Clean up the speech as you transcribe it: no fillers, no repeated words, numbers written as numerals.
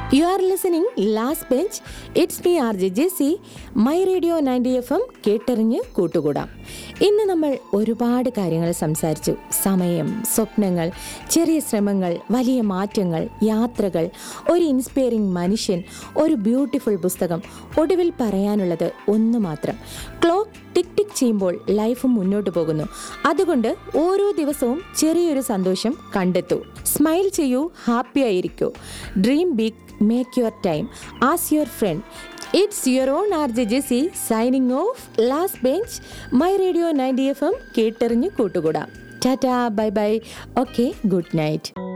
You are listening Last Bench. It's me RJ JC. My radio 90 FM കേട്ടറിഞ്ഞ് കൂട്ടുകൂടാം. ഇന്ന് നമ്മൾ ഒരുപാട് കാര്യങ്ങൾ സംസാരിച്ചു. സമയം, സ്വപ്നങ്ങൾ, ചെറിയ ശ്രമങ്ങൾ, വലിയ മാറ്റങ്ങൾ, യാത്രകൾ, ഒരു ഇൻസ്പയറിംഗ് മനുഷ്യൻ, ഒരു ബ്യൂട്ടിഫുൾ പുസ്തകം. ഒടുവിൽ പറയാനുള്ളത് ഒന്ന് മാത്രം. ക്ലോക്ക് ടിക് ടിക് ചെയ്യുമ്പോൾ ലൈഫ് മുന്നോട്ട് പോകുന്നു. അതുകൊണ്ട് ഓരോ ദിവസവും ചെറിയൊരു സന്തോഷം കണ്ടെത്തൂ. സ്മൈൽ ചെയ്യൂ, happy ആയിരിക്കൂ. Dream big, make your time. Ask your friend. It's your own RJ JC signing off. Last Bench, My Radio 90 FM കേട്ടറിഞ്ഞ് കൂട്ടുകൂടാം. Tata, bye bye. Okay, good night.